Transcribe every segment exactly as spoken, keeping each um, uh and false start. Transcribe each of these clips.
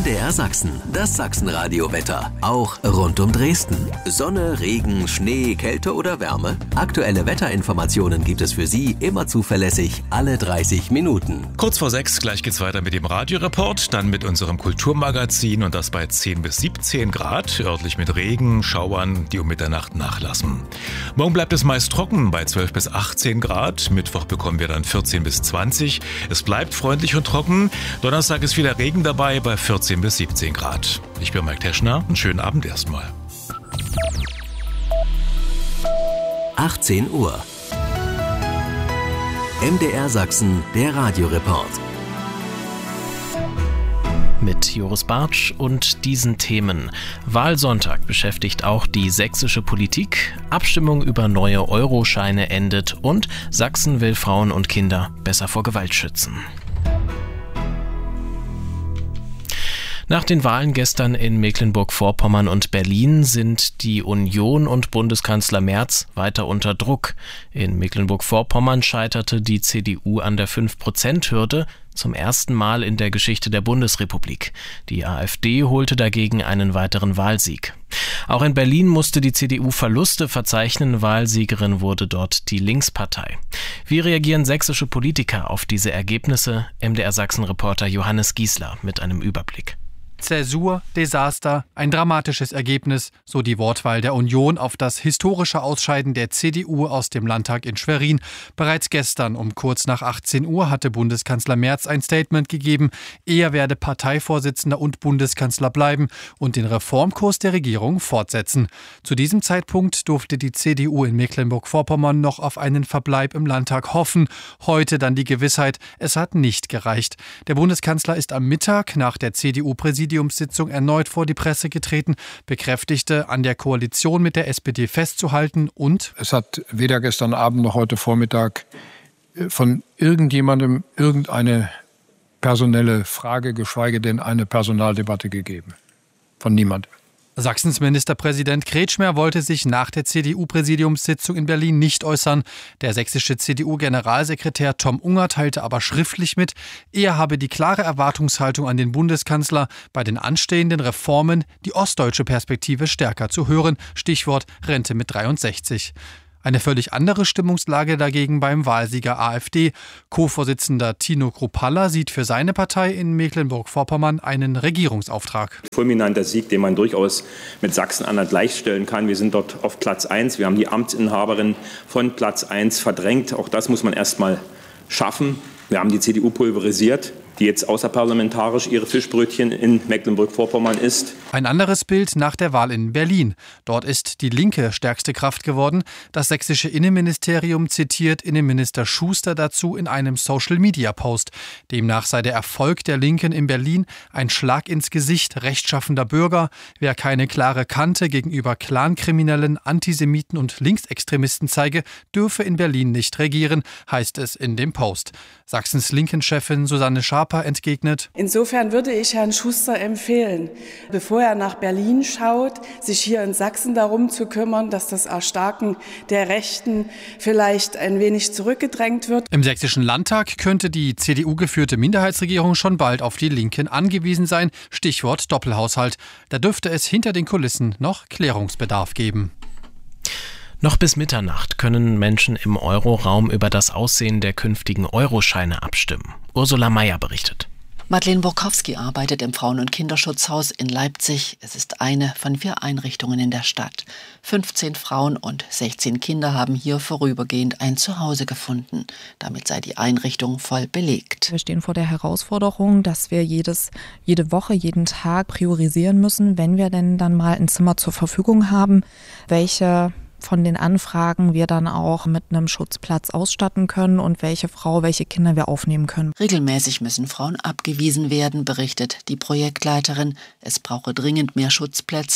M D R Sachsen, das Sachsenradio-Wetter. Auch rund um Dresden. Sonne, Regen, Schnee, Kälte oder Wärme? Aktuelle Wetterinformationen gibt es für Sie immer zuverlässig alle dreißig Minuten. Kurz vor sechs, gleich geht's weiter mit dem Radioreport, dann mit unserem Kulturmagazin und das bei zehn bis siebzehn Grad, örtlich mit Regen, Schauern, die um Mitternacht nachlassen. Morgen bleibt es meist trocken bei zwölf bis achtzehn Grad, Mittwoch bekommen wir dann vierzehn bis zwanzig. Es bleibt freundlich und trocken, Donnerstag ist wieder Regen dabei bei vierzehn bis siebzehn Grad. Ich bin Mike Teschner, einen schönen Abend erstmal. achtzehn Uhr. M D R Sachsen, der Radioreport. Mit Joris Bartsch und diesen Themen. Wahlsonntag beschäftigt auch die sächsische Politik. Abstimmung über neue Euroscheine endet und Sachsen will Frauen und Kinder besser vor Gewalt schützen. Nach den Wahlen gestern in Mecklenburg-Vorpommern und Berlin sind die Union und Bundeskanzler Merz weiter unter Druck. In Mecklenburg-Vorpommern scheiterte die C D U an der fünf Prozent Hürde zum ersten Mal in der Geschichte der Bundesrepublik. Die AfD holte dagegen einen weiteren Wahlsieg. Auch in Berlin musste die C D U Verluste verzeichnen. Wahlsiegerin wurde dort die Linkspartei. Wie reagieren sächsische Politiker auf diese Ergebnisse? M D R Sachsen-Reporter Johannes Giesler mit einem Überblick. Zäsur, Desaster, ein dramatisches Ergebnis, so die Wortwahl der Union auf das historische Ausscheiden der C D U aus dem Landtag in Schwerin. Bereits gestern um kurz nach achtzehn Uhr hatte Bundeskanzler Merz ein Statement gegeben, er werde Parteivorsitzender und Bundeskanzler bleiben und den Reformkurs der Regierung fortsetzen. Zu diesem Zeitpunkt durfte die C D U in Mecklenburg-Vorpommern noch auf einen Verbleib im Landtag hoffen. Heute dann die Gewissheit, es hat nicht gereicht. Der Bundeskanzler ist am Mittag nach der C D U-Präsidiumssitzung erneut vor die Presse getreten, bekräftigte, an der Koalition mit der S P D festzuhalten und: Es hat weder gestern Abend noch heute Vormittag von irgendjemandem irgendeine personelle Frage, geschweige denn eine Personaldebatte gegeben. Von niemandem. Sachsens Ministerpräsident Kretschmer wollte sich nach der C D U-Präsidiumssitzung in Berlin nicht äußern. Der sächsische C D U-Generalsekretär Tom Unger teilte aber schriftlich mit, er habe die klare Erwartungshaltung an den Bundeskanzler, bei den anstehenden Reformen die ostdeutsche Perspektive stärker zu hören. Stichwort Rente mit dreiundsechzig. Eine völlig andere Stimmungslage dagegen beim Wahlsieger AfD. Co-Vorsitzender Tino Kruppalla sieht für seine Partei in Mecklenburg-Vorpommern einen Regierungsauftrag. Fulminanter Sieg, den man durchaus mit Sachsen-Anhalt gleichstellen kann. Wir sind dort auf Platz eins. Wir haben die Amtsinhaberin von Platz eins verdrängt. Auch das muss man erst mal schaffen. Wir haben die C D U pulverisiert, die jetzt außerparlamentarisch ihre Fischbrötchen in Mecklenburg-Vorpommern isst. Ein anderes Bild nach der Wahl in Berlin. Dort ist die Linke stärkste Kraft geworden. Das sächsische Innenministerium zitiert Innenminister Schuster dazu in einem Social-Media-Post. Demnach sei der Erfolg der Linken in Berlin ein Schlag ins Gesicht rechtschaffender Bürger. Wer keine klare Kante gegenüber Clankriminellen, Antisemiten und Linksextremisten zeige, dürfe in Berlin nicht regieren, heißt es in dem Post. Sachsens Linken-Chefin Susanne Schaper entgegnet: Insofern würde ich Herrn Schuster empfehlen, bevor er nach Berlin schaut, sich hier in Sachsen darum zu kümmern, dass das Erstarken der Rechten vielleicht ein wenig zurückgedrängt wird. Im sächsischen Landtag könnte die C D U-geführte Minderheitsregierung schon bald auf die Linken angewiesen sein. Stichwort Doppelhaushalt. Da dürfte es hinter den Kulissen noch Klärungsbedarf geben. Noch bis Mitternacht können Menschen im Euroraum über das Aussehen der künftigen Euroscheine abstimmen. Ursula Mayer berichtet. Madeleine Borkowski arbeitet im Frauen- und Kinderschutzhaus in Leipzig. Es ist eine von vier Einrichtungen in der Stadt. fünfzehn Frauen und sechzehn Kinder haben hier vorübergehend ein Zuhause gefunden. Damit sei die Einrichtung voll belegt. Wir stehen vor der Herausforderung, dass wir jedes, jede Woche, jeden Tag priorisieren müssen, wenn wir denn dann mal ein Zimmer zur Verfügung haben, welche von den Anfragen wir dann auch mit einem Schutzplatz ausstatten können und welche Frau, welche Kinder wir aufnehmen können. Regelmäßig müssen Frauen abgewiesen werden, berichtet die Projektleiterin. Es brauche dringend mehr Schutzplätze.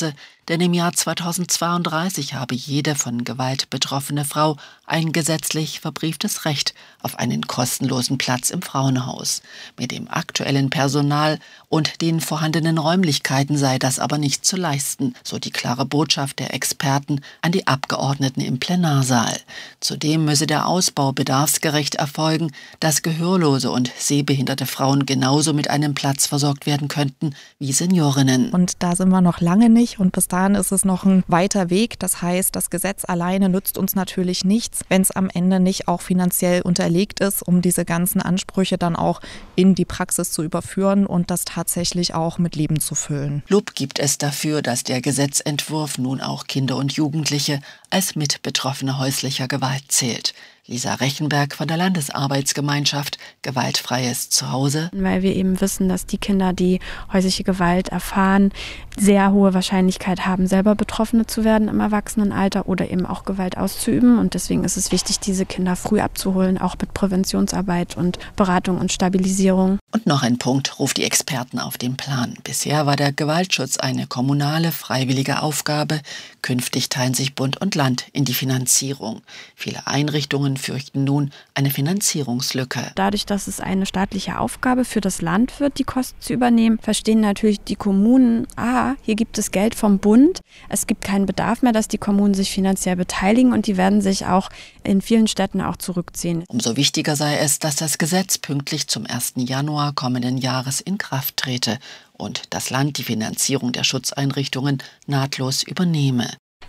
Denn im Jahr zweitausendzweiunddreißig habe jede von Gewalt betroffene Frau ein gesetzlich verbrieftes Recht auf einen kostenlosen Platz im Frauenhaus. Mit dem aktuellen Personal und den vorhandenen Räumlichkeiten sei das aber nicht zu leisten, so die klare Botschaft der Experten an die Abgeordneten im Plenarsaal. Zudem müsse der Ausbau bedarfsgerecht erfolgen, dass gehörlose und sehbehinderte Frauen genauso mit einem Platz versorgt werden könnten wie Seniorinnen. Und da sind wir noch lange nicht und bis dahin ist es noch ein weiter Weg. Das heißt, das Gesetz alleine nützt uns natürlich nichts, wenn es am Ende nicht auch finanziell unterlegt ist, um diese ganzen Ansprüche dann auch in die Praxis zu überführen und das tatsächlich auch mit Leben zu füllen. Lob gibt es dafür, dass der Gesetzentwurf nun auch Kinder und Jugendliche als Mitbetroffene häuslicher Gewalt zählt. Lisa Rechenberg von der Landesarbeitsgemeinschaft Gewaltfreies Zuhause. Weil wir eben wissen, dass die Kinder, die häusliche Gewalt erfahren, sehr hohe Wahrscheinlichkeit haben, selber Betroffene zu werden im Erwachsenenalter oder eben auch Gewalt auszuüben. Und deswegen ist es wichtig, diese Kinder früh abzuholen, auch mit Präventionsarbeit und Beratung und Stabilisierung. Und noch ein Punkt ruft die Experten auf den Plan. Bisher war der Gewaltschutz eine kommunale, freiwillige Aufgabe. Künftig teilen sich Bund und Land in die Finanzierung. Viele Einrichtungen fürchten nun eine Finanzierungslücke. Dadurch, dass es eine staatliche Aufgabe für das Land wird, die Kosten zu übernehmen, verstehen natürlich die Kommunen, ah, hier gibt es Geld vom Bund. Es gibt keinen Bedarf mehr, dass die Kommunen sich finanziell beteiligen und die werden sich auch in vielen Städten auch zurückziehen. Umso wichtiger sei es, dass das Gesetz pünktlich zum ersten Januar kommenden Jahres in Kraft trete und das Land die Finanzierung der Schutzeinrichtungen nahtlos übernehme.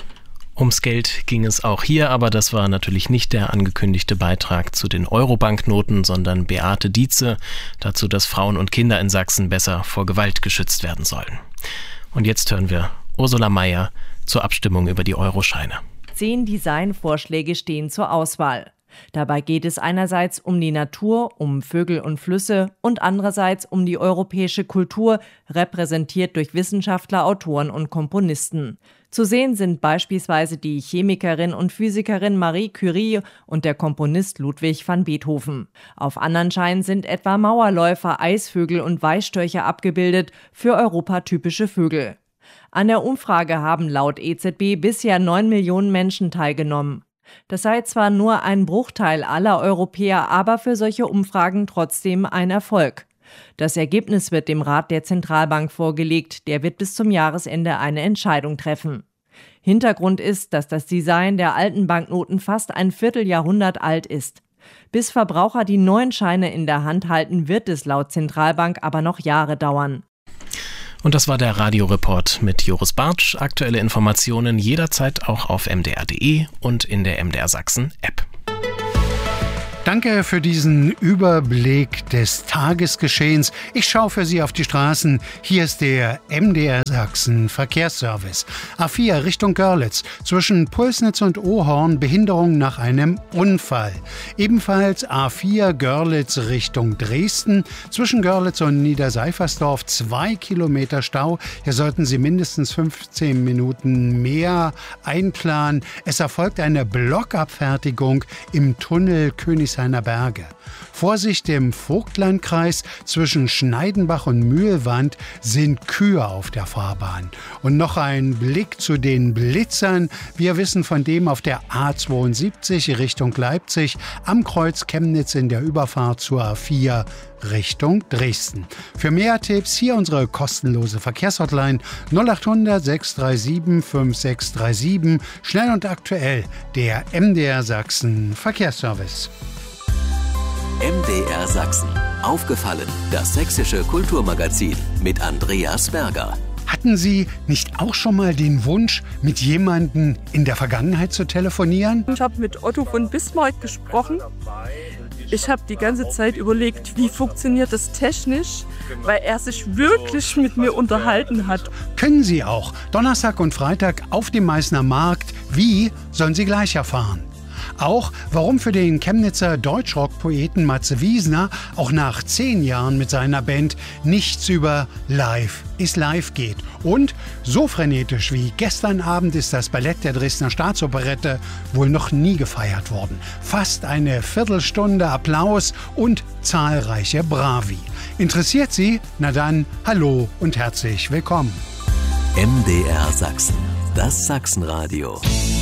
Ums Geld ging es auch hier, aber das war natürlich nicht der angekündigte Beitrag zu den Euro-Banknoten, sondern Beate Dietze dazu, dass Frauen und Kinder in Sachsen besser vor Gewalt geschützt werden sollen. Und jetzt hören wir Ursula Mayer zur Abstimmung über die Euroscheine. Zehn Designvorschläge stehen zur Auswahl. Dabei geht es einerseits um die Natur, um Vögel und Flüsse und andererseits um die europäische Kultur, repräsentiert durch Wissenschaftler, Autoren und Komponisten. Zu sehen sind beispielsweise die Chemikerin und Physikerin Marie Curie und der Komponist Ludwig van Beethoven. Auf anderen Scheinen sind etwa Mauerläufer, Eisvögel und Weißstörche abgebildet, für Europa typische Vögel. An der Umfrage haben laut E Z B bisher neun Millionen Menschen teilgenommen. Das sei zwar nur ein Bruchteil aller Europäer, aber für solche Umfragen trotzdem ein Erfolg. Das Ergebnis wird dem Rat der Zentralbank vorgelegt, der wird bis zum Jahresende eine Entscheidung treffen. Hintergrund ist, dass das Design der alten Banknoten fast ein Vierteljahrhundert alt ist. Bis Verbraucher die neuen Scheine in der Hand halten, wird es laut Zentralbank aber noch Jahre dauern. Und das war der Radioreport mit Joris Bartsch. Aktuelle Informationen jederzeit auch auf m d r punkt d e und in der M D R Sachsen App. Danke für diesen Überblick des Tagesgeschehens. Ich schaue für Sie auf die Straßen. Hier ist der M D R Sachsen Verkehrsservice. A vier Richtung Görlitz. Zwischen Pulsnitz und Ohorn Behinderung nach einem Unfall. Ebenfalls A vier Görlitz Richtung Dresden. Zwischen Görlitz und Niederseifersdorf zwei Kilometer Stau. Hier sollten Sie mindestens fünfzehn Minuten mehr einplanen. Es erfolgt eine Blockabfertigung im Tunnel Königshainer Berge. Vorsicht im Vogtlandkreis, zwischen Schneidenbach und Mühlwand sind Kühe auf der Fahrbahn. Und noch ein Blick zu den Blitzern. Wir wissen von dem auf der A zweiundsiebzig Richtung Leipzig, am Kreuz Chemnitz in der Überfahrt zur A vier Richtung Dresden. Für mehr Tipps hier unsere kostenlose Verkehrshotline null acht hundert sechs drei sieben fünf sechs drei sieben. Schnell und aktuell der M D R Sachsen Verkehrsservice. M D R Sachsen. Aufgefallen, das sächsische Kulturmagazin mit Andreas Berger. Hatten Sie nicht auch schon mal den Wunsch, mit jemandem in der Vergangenheit zu telefonieren? Ich habe mit Otto von Bismarck gesprochen. Ich habe die ganze Zeit überlegt, wie funktioniert das technisch, weil er sich wirklich mit mir unterhalten hat. Können Sie auch. Donnerstag und Freitag auf dem Meißner Markt. Wie, sollen Sie gleich erfahren. Auch, warum für den Chemnitzer Deutschrock-Poeten Matze Wiesner auch nach zehn Jahren mit seiner Band nichts über Live ist live geht. Und so frenetisch wie gestern Abend ist das Ballett der Dresdner Staatsoperette wohl noch nie gefeiert worden. Fast eine Viertelstunde Applaus und zahlreiche Bravi. Interessiert Sie? Na dann, hallo und herzlich willkommen. M D R Sachsen. Das Sachsenradio.